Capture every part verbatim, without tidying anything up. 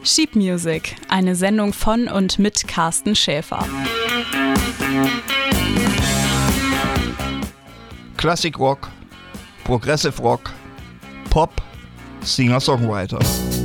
Sheep Music, eine Sendung von und mit Carsten Schäfer. Classic Rock, Progressive Rock, Pop, Singer-Songwriter.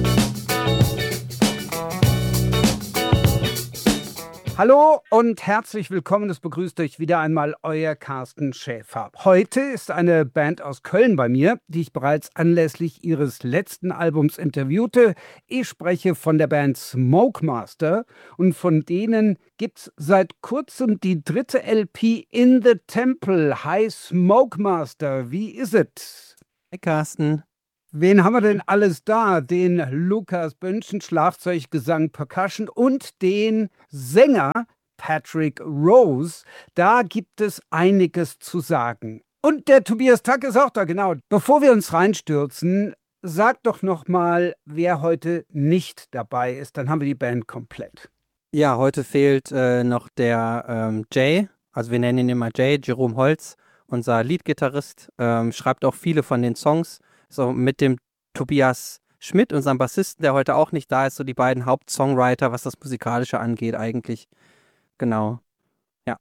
Hallo und herzlich willkommen, es begrüßt euch wieder einmal euer Carsten Schäfer. Heute ist eine Band aus Köln bei mir, die ich bereits anlässlich ihres letzten Albums interviewte. Ich spreche von der Band Smokemaster und von denen gibt's seit kurzem die dritte L P In the Temple. Hi Smokemaster, wie ist es? Hi Carsten. Wen haben wir denn alles da? Den Lukas Böhnchen, Schlagzeug, Gesang, Percussion und den Sänger Patrick Rose. Da gibt es einiges zu sagen. Und der Tobias Tack ist auch da, genau. Bevor wir uns reinstürzen, sag doch noch mal, wer heute nicht dabei ist. Dann haben wir die Band komplett. Ja, heute fehlt äh, noch der ähm, Jay, also wir nennen ihn immer Jay, Jerome Holz, unser Leadgitarrist, ähm, schreibt auch viele von den Songs. So mit dem Tobias Schmidt, unserem Bassisten, der heute auch nicht da ist, so die beiden Hauptsongwriter, was das Musikalische angeht eigentlich. Genau, ja.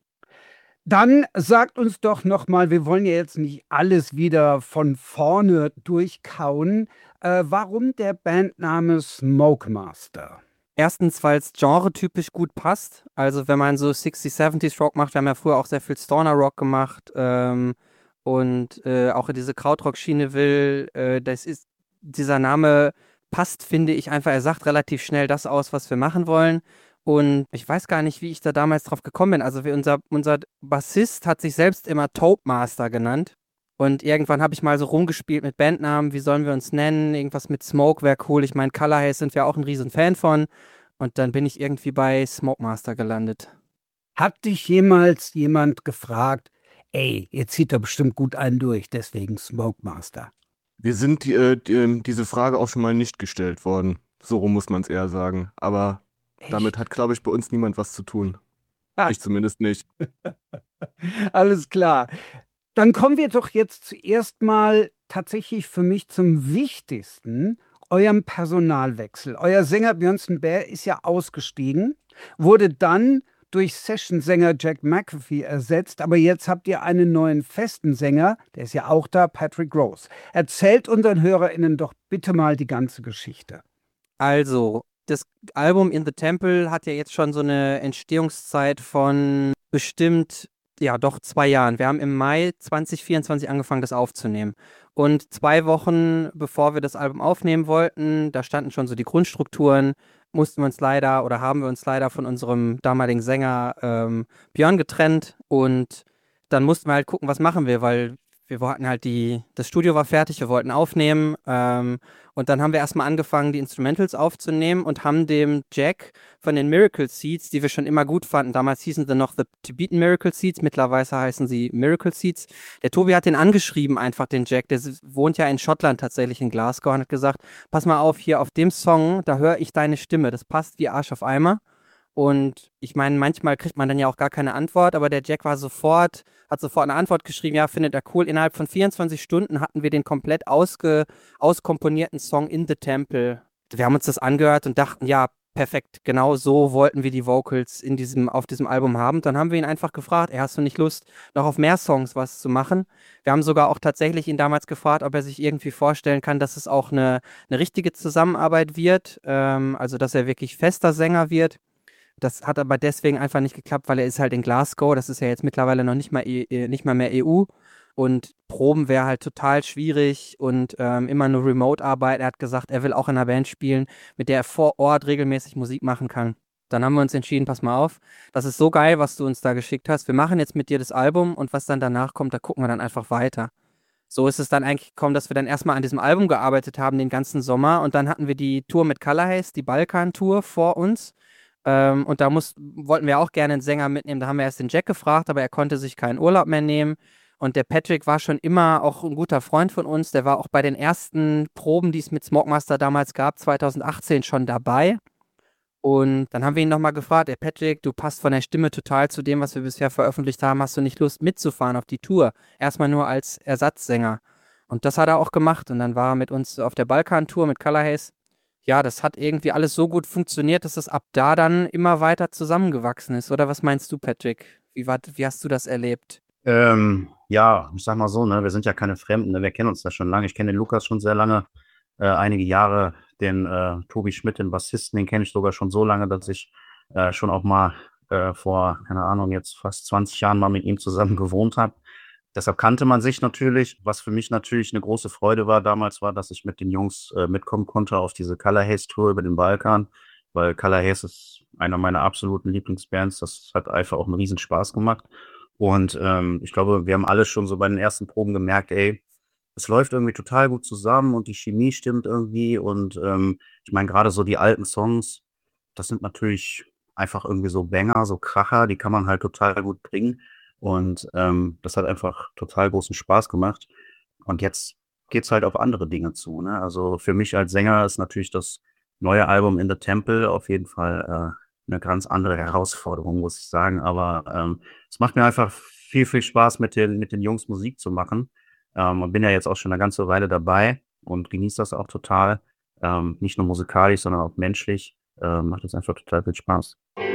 Dann sagt uns doch nochmal, wir wollen ja jetzt nicht alles wieder von vorne durchkauen, äh, warum der Bandname Smokemaster? Erstens, weil es genretypisch gut passt. Also wenn man so sixties, seventies Rock macht, wir haben ja früher auch sehr viel Stoner Rock gemacht, ähm, und äh, auch in diese Krautrock-Schiene will, äh, das ist, dieser Name passt, finde ich, einfach, er sagt relativ schnell das aus, was wir machen wollen. Und ich weiß gar nicht, wie ich da damals drauf gekommen bin. Also wir, unser, unser Bassist hat sich selbst immer Topemaster genannt. Und irgendwann habe ich mal so rumgespielt mit Bandnamen, wie sollen wir uns nennen? Irgendwas mit Smoke wäre cool. Ich meine, Color Haze sind wir auch ein riesen Fan von. Und dann bin ich irgendwie bei Smokemaster gelandet. Hat dich jemals jemand gefragt, ey, ihr zieht doch bestimmt gut einen durch, deswegen Smokemaster? Wir sind die, äh, die, diese Frage auch schon mal nicht gestellt worden. So rum muss man es eher sagen. Aber Echt? Damit hat, glaube ich, bei uns niemand was zu tun. Ah. Ich zumindest nicht. Alles klar. Dann kommen wir doch jetzt zuerst mal tatsächlich für mich zum Wichtigsten, eurem Personalwechsel. Euer Sänger Björnsen Bär ist ja ausgestiegen, wurde dann durch Session-Sänger Jack McAfee ersetzt, aber jetzt habt ihr einen neuen festen Sänger, der ist ja auch da, Patrick Rose. Erzählt unseren HörerInnen doch bitte mal die ganze Geschichte. Also, das Album In the Temple hat ja jetzt schon so eine Entstehungszeit von bestimmt, ja doch zwei Jahren. Wir haben im Mai zwanzig vierundzwanzig angefangen, das aufzunehmen. Und zwei Wochen bevor wir das Album aufnehmen wollten, da standen schon so die Grundstrukturen, mussten wir uns leider oder haben wir uns leider von unserem damaligen Sänger ähm, Björn getrennt. Und dann mussten wir halt gucken, was machen wir, weil wir wollten halt die, das Studio war fertig, wir wollten aufnehmen, ähm, und dann haben wir erstmal angefangen, die Instrumentals aufzunehmen und haben dem Jack von den Miracle Seeds, die wir schon immer gut fanden, damals hießen sie noch The Tibetan Miracle Seeds, mittlerweile heißen sie Miracle Seeds. Der Tobi hat den angeschrieben einfach, den Jack, der wohnt ja in Schottland tatsächlich, in Glasgow, und hat gesagt, pass mal auf, hier auf dem Song, da höre ich deine Stimme, das passt wie Arsch auf Eimer. Und ich meine, manchmal kriegt man dann ja auch gar keine Antwort, aber der Jack war sofort, hat sofort eine Antwort geschrieben, ja, findet er cool. Innerhalb von vierundzwanzig Stunden hatten wir den komplett ausge, auskomponierten Song In the Temple. Wir haben uns das angehört und dachten, ja, perfekt, genau so wollten wir die Vocals in diesem, auf diesem Album haben. Dann haben wir ihn einfach gefragt, ey, hast du nicht Lust, noch auf mehr Songs was zu machen? Wir haben sogar auch tatsächlich ihn damals gefragt, ob er sich irgendwie vorstellen kann, dass es auch eine, eine richtige Zusammenarbeit wird, ähm, also dass er wirklich fester Sänger wird. Das hat aber deswegen einfach nicht geklappt, weil er ist halt in Glasgow, das ist ja jetzt mittlerweile noch nicht mal, e- nicht mal mehr E U, und Proben wäre halt total schwierig und ähm, immer nur Remote-Arbeit. Er hat gesagt, er will auch in einer Band spielen, mit der er vor Ort regelmäßig Musik machen kann. Dann haben wir uns entschieden, pass mal auf, das ist so geil, was du uns da geschickt hast. Wir machen jetzt mit dir das Album und was dann danach kommt, da gucken wir dann einfach weiter. So ist es dann eigentlich gekommen, dass wir dann erstmal an diesem Album gearbeitet haben, den ganzen Sommer, und dann hatten wir die Tour mit Color Haze, die Balkan-Tour vor uns. Ähm, und da muss, wollten wir auch gerne einen Sänger mitnehmen. Da haben wir erst den Jack gefragt, aber er konnte sich keinen Urlaub mehr nehmen. Und der Patrick war schon immer auch ein guter Freund von uns. Der war auch bei den ersten Proben, die es mit Smokemaster damals gab, zwanzig achtzehn schon dabei. Und dann haben wir ihn nochmal gefragt, ey Patrick, du passt von der Stimme total zu dem, was wir bisher veröffentlicht haben. Hast du nicht Lust mitzufahren auf die Tour? Erstmal nur als Ersatzsänger. Und das hat er auch gemacht. Und dann war er mit uns auf der Balkan-Tour mit Color Haze. ja, das hat irgendwie alles so gut funktioniert, dass das ab da dann immer weiter zusammengewachsen ist. Oder was meinst du, Patrick? Wie, war, wie hast du das erlebt? Ähm, ja, ich sag mal so, ne, wir sind ja keine Fremden, ne, wir kennen uns da schon lange. Ich kenne den Lukas schon sehr lange, äh, einige Jahre. Den äh, Tobi Schmidt, den Bassisten, den kenne ich sogar schon so lange, dass ich äh, schon auch mal äh, vor, keine Ahnung, jetzt fast zwanzig Jahren mal mit ihm zusammen gewohnt habe. Deshalb kannte man sich natürlich. Was für mich natürlich eine große Freude war damals, war, dass ich mit den Jungs äh, mitkommen konnte auf diese Color Haze Tour über den Balkan, weil Color Haze ist einer meiner absoluten Lieblingsbands. Das hat einfach auch einen riesen Spaß gemacht. Und ähm, ich glaube, wir haben alle schon so bei den ersten Proben gemerkt, ey, es läuft irgendwie total gut zusammen und die Chemie stimmt irgendwie. Und ähm, ich meine, gerade so die alten Songs, das sind natürlich einfach irgendwie so Banger, so Kracher, die kann man halt total gut bringen. Und ähm, das hat einfach total großen Spaß gemacht. Und jetzt geht's halt auf andere Dinge zu. Ne? Also für mich als Sänger ist natürlich das neue Album In the Temple auf jeden Fall äh, eine ganz andere Herausforderung, muss ich sagen. Aber ähm, es macht mir einfach viel, viel Spaß, mit den, mit den Jungs Musik zu machen. Ähm, und bin ja jetzt auch schon eine ganze Weile dabei und genieße das auch total. Ähm, nicht nur musikalisch, sondern auch menschlich. Ähm, macht es einfach total viel Spaß.